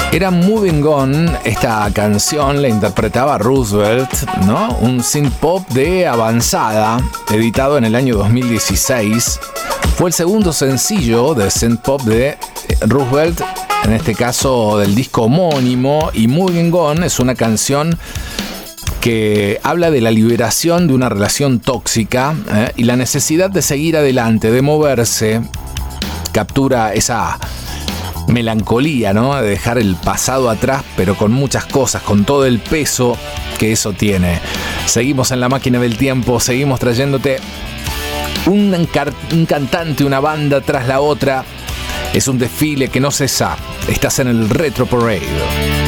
Era Moving On, esta canción la interpretaba Roosevelt, ¿no? Un synth pop de avanzada, editado en el año 2016. Fue el segundo sencillo de synth pop de Roosevelt, en este caso del disco homónimo, y Moving On es una canción que habla de la liberación de una relación tóxica y la necesidad de seguir adelante, de moverse. Captura esa melancolía, ¿no? De dejar el pasado atrás, pero con muchas cosas, con todo el peso que eso tiene. Seguimos en la máquina del tiempo, seguimos trayéndote un cantante, una banda tras la otra. Es un desfile que no cesa. Estás en el Retro Parade.